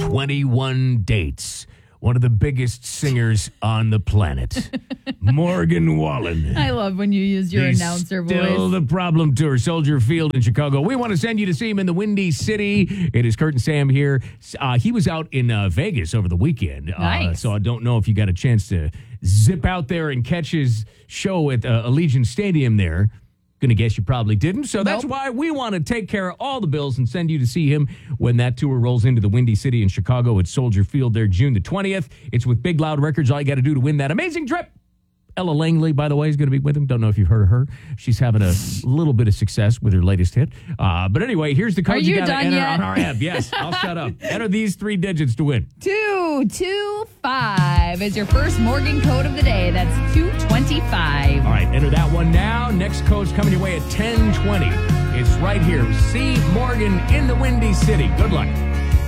21 dates. One of the biggest singers on the planet, Morgan Wallen. I love when you use your He's announcer voice. Still the Problem Tour, Soldier Field in Chicago. We want to send you to see him in the Windy City. It is Kurt and Sam here. He was out in Vegas over the weekend. Nice. So I don't know if you got a chance to zip out there and catch his show at Allegiant Stadium there. Gonna guess you probably didn't. So that's why we want to take care of all the bills and send you to see him when that tour rolls into the Windy City in Chicago at Soldier Field there June the 20th. It's with Big Loud Records. All you got to do to win that amazing trip. Ella Langley, by the way, is going to be with him. Don't know if you've heard of her. She's having a little bit of success with her latest hit. But anyway, here's the code you got to enter on our app. Yes, I'll shut up. Enter these 3 digits to win. 225 is your first Morgan code of the day. That's 225. All right, enter that one now. Next code's coming your way at 10:20. It's right here. See Morgan in the Windy City. Good luck.